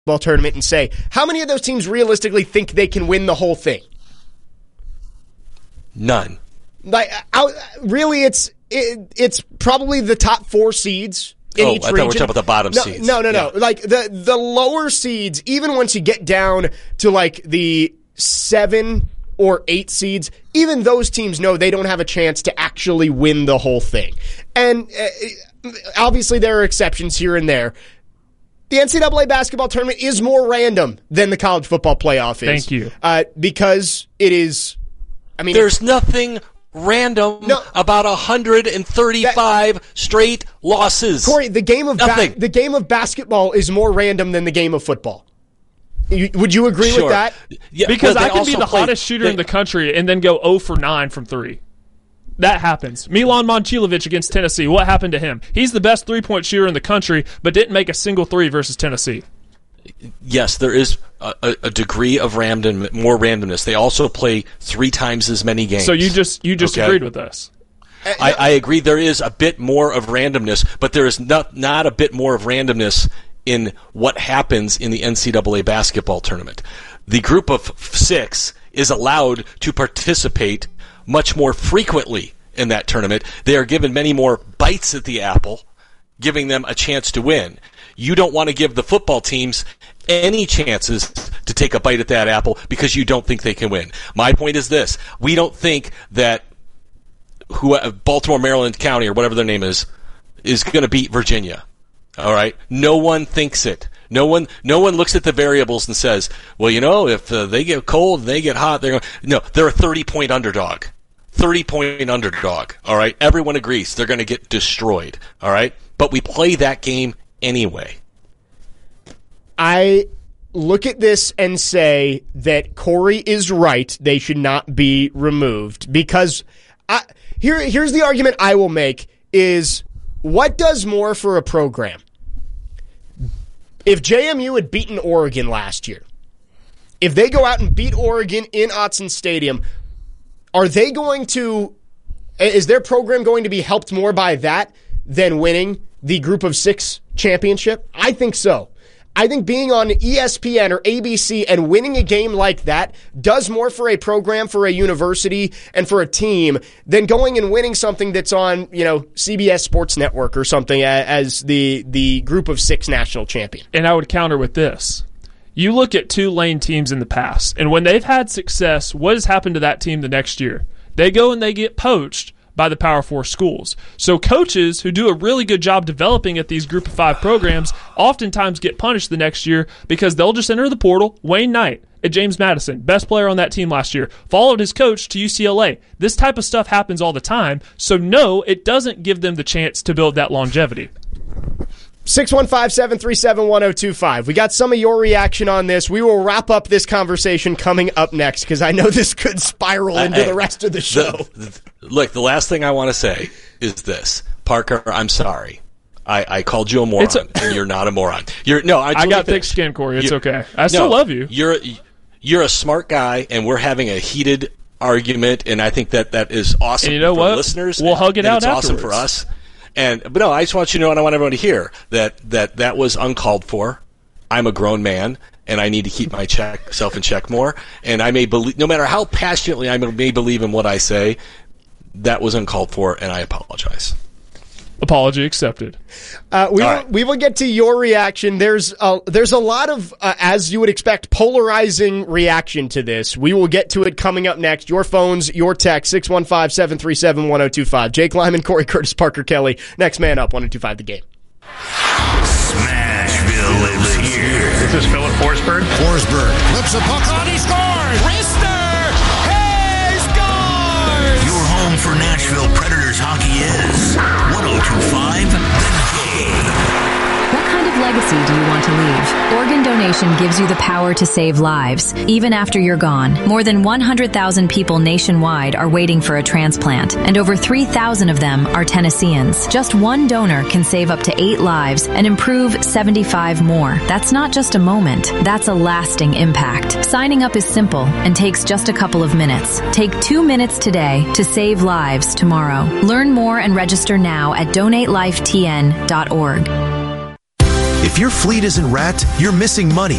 basketball tournament and say, how many of those teams realistically think they can win the whole thing? None. Really, it's probably the top 4 seeds in each region. I thought we were talking about the bottom seeds. No. Like the lower seeds, even once you get down to like the 7 or 8 seeds, even those teams know they don't have a chance to actually win the whole thing. And obviously there are exceptions here and there. The NCAA basketball tournament is more random than the college football playoff is. Thank you. Because it is, there's nothing random about 135 straight losses. Corey, the game of basketball is more random than the game of football. Would you agree with that? Yeah, because I can be the hottest shooter in the country and then go 0 for 9 from 3. That happens. Milan Momcilovic against Tennessee. What happened to him? He's the best three-point shooter in the country, but didn't make a single three versus Tennessee. Yes, there is a degree of more randomness. They also play 3 times as many games. So you just agreed with us. I agree there is a bit more of randomness, but there is not a bit more of randomness in what happens in the NCAA basketball tournament. The group of 6 is allowed to participate much more frequently in that tournament. They are given many more bites at the apple, giving them a chance to win. You don't want to give the football teams any chances to take a bite at that apple because you don't think they can win. My point is this. We don't think that Baltimore, Maryland County, or whatever their name is going to beat Virginia. All right? No one thinks it. No one looks at the variables and says, well, if they get cold and they get hot, they're a 30-point underdog. 30-point underdog. All right? Everyone agrees they're going to get destroyed. All right? But we play that game anyway. I look at this and say that Corey is right. They should not be removed because here's the argument I will make is what does more for a program? If JMU had beaten Oregon last year, if they go out and beat Oregon in Autzen Stadium, is their program going to be helped more by that than winning the Group of 6 championship? I think so. I think being on ESPN or ABC and winning a game like that does more for a program, for a university, and for a team than going and winning something that's on, CBS Sports Network or something as the Group of 6 national champion. And I would counter with this. You look at Tulane teams in the past, and when they've had success, what has happened to that team the next year? They go and they get poached by the Power 4 schools. So coaches who do a really good job developing at these Group of 5 programs oftentimes get punished the next year because they'll just enter the portal. Wayne Knight at James Madison, best player on that team last year, followed his coach to UCLA. This type of stuff happens all the time. So no, it doesn't give them the chance to build that longevity. 615-737-1025. We got some of your reaction on this. We will wrap up this conversation coming up next because I know this could spiral into the rest of the show. Look, the last thing I want to say is this. Parker, I'm sorry. I called you a moron, and you're not a moron. I got thick skin, Corey. It's okay. I still love you. You're a smart guy, and we're having a heated argument, and I think that is awesome and you know for what? Listeners. We'll hug it out it's afterwards. Awesome for us. But no, I just want you to know, and I want everyone to hear that was uncalled for. I'm a grown man, and I need to keep myself in check more. And I may believe, no matter how passionately I may believe in what I say, that was uncalled for, and I apologize. Apology accepted. We will get to your reaction. There's a lot of, as you would expect, polarizing reaction to this. We will get to it coming up next. Your phones, your text, 615-737-1025. Jake Lyman, Corey Curtis, Parker Kelly. Next man up, 1025 The Game. Smashville lives here. This is Philip Forsberg. Forsberg flips a puck on, he scores! Rister! He scores! Your home for Nashville Predators hockey is 1025 The Game. What kind of legacy do you want to leave? Organ donation gives you the power to save lives, even after you're gone. More than 100,000 people nationwide are waiting for a transplant, and over 3,000 of them are Tennesseans. Just one donor can save up to 8 lives and improve 75 more. That's not just a moment, that's a lasting impact. Signing up is simple and takes just a couple of minutes. Take 2 minutes today to save lives tomorrow. Learn more and register now at donatelifetn.org. If your fleet isn't wrapped, you're missing money.